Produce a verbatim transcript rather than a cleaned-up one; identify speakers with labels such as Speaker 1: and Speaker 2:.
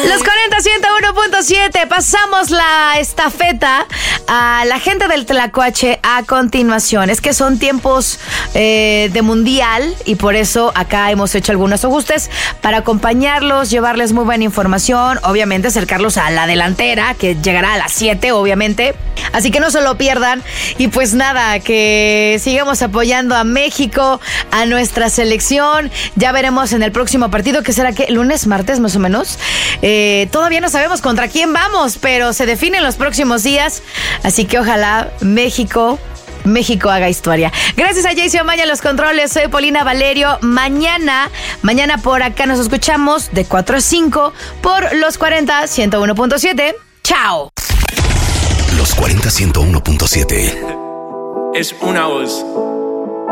Speaker 1: Los cuarenta, ciento uno punto siete. Pasamos la estafeta a la gente del Tlacuache a continuación. Es que son tiempos eh, de mundial y por eso acá hemos hecho algunos ajustes para acompañarlos, llevarles muy buena información, obviamente acercarlos a la delantera que llegará a las siete, obviamente. Así que no se lo pierdan y pues nada, que sigamos apoyando a México, a nuestra selección. Ya veremos en el próximo partido, que será que lunes, martes más o menos. Eh, todavía no sabemos contra quién vamos, pero se define en los próximos días. Así que ojalá México, México haga historia. Gracias a Jaycee Omaña en los controles. Soy Paulina Valerio. Mañana, mañana por acá nos escuchamos de cuatro a cinco por los cuarenta, ciento uno punto siete. ¡Chao!
Speaker 2: Los cuarenta, ciento uno punto siete.
Speaker 3: Es una voz.